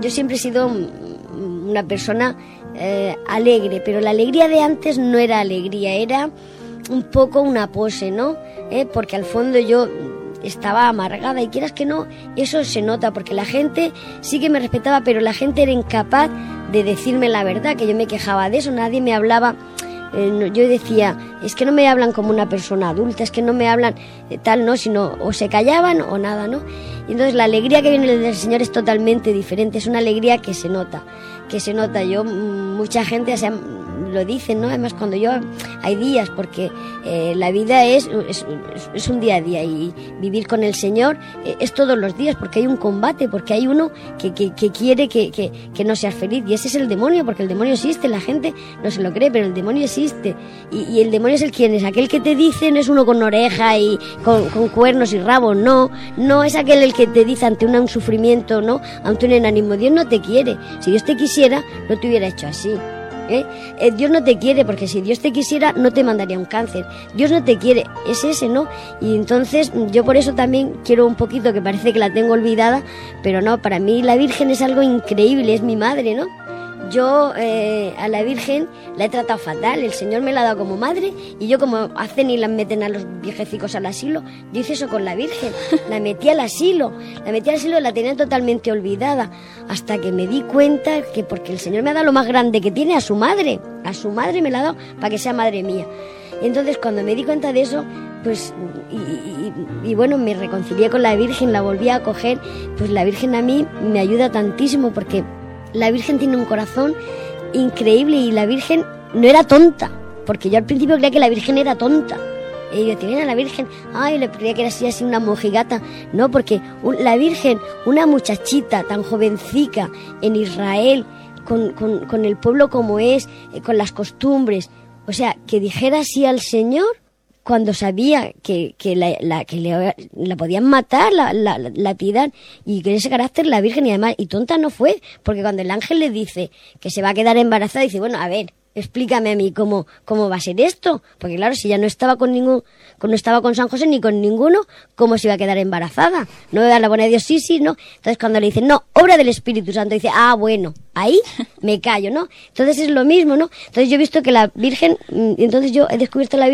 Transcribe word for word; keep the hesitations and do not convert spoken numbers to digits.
yo siempre he sido una persona eh, alegre, pero la alegría de antes no era alegría, era un poco una pose, ¿no? ¿Eh? Porque al fondo yo estaba amargada y quieras que no, eso se nota, porque la gente sí que me respetaba, pero la gente era incapaz de decirme la verdad, que yo me quejaba de eso, nadie me hablaba. Eh, yo decía, es que no me hablan como una persona adulta, es que no me hablan eh, tal, no, sino o se callaban o nada, ¿no? Y entonces la alegría que viene del Señor es totalmente diferente, es una alegría que se nota, que se nota. Yo, mucha gente, o sea, lo dicen, ¿no? Además, cuando yo, hay días, porque eh, la vida es, es, es un día a día, y vivir con el Señor eh, es todos los días, porque hay un combate, porque hay uno que, que, que quiere que, que, que no seas feliz, y ese es el demonio, porque el demonio existe, la gente no se lo cree, pero el demonio existe, y, y el demonio es el quien es, aquel que te dice no es uno con oreja y con, con cuernos y rabos, no, no es aquel el que te dice ante un, un sufrimiento, ¿no? Ante un enánimo. Dios no te quiere, si Dios te quisiera no te hubiera hecho así. ¿Eh? Eh, Dios no te quiere, porque si Dios te quisiera no te mandaría un cáncer. Dios no te quiere, es ese, ¿no? Y entonces yo por eso también quiero un poquito, que parece que la tengo olvidada, pero no, para mí la Virgen es algo increíble, es mi madre, ¿no? Yo eh, a la Virgen la he tratado fatal, el Señor me la ha dado como madre, y yo, como hacen y la meten a los viejecicos al asilo, yo hice eso con la Virgen, la metí al asilo, la metí al asilo y la tenía totalmente olvidada, hasta que me di cuenta que porque el Señor me ha dado lo más grande que tiene, a su madre, a su madre me la ha dado para que sea madre mía. Y entonces cuando me di cuenta de eso, pues, y, y, y bueno, me reconcilié con la Virgen, la volví a acoger, pues la Virgen a mí me ayuda tantísimo, porque la Virgen tiene un corazón increíble, y la Virgen no era tonta, porque yo al principio creía que la Virgen era tonta. Y yo tenía a la Virgen, ay, le creía que era así, así una mojigata. No, porque un, la Virgen, una muchachita tan jovencica en Israel, con, con, con el pueblo como es, eh, con las costumbres, o sea, que dijera así al Señor, cuando sabía que, que, la, la, que le, la podían matar, la, la, la piedad, y con ese carácter la Virgen, y además, y tonta no fue, porque cuando el ángel le dice que se va a quedar embarazada, dice, bueno, a ver, explícame a mí cómo, cómo va a ser esto, porque claro, si ya no estaba con ningún, con, no estaba con San José ni con ninguno, ¿cómo se iba a quedar embarazada? No me da la buena de Dios, sí, sí, no. Entonces cuando le dicen, no, obra del Espíritu Santo, dice, ah, bueno, ahí me callo, ¿no? Entonces es lo mismo, ¿no? Entonces yo he visto que la Virgen, entonces yo he descubierto la Virgen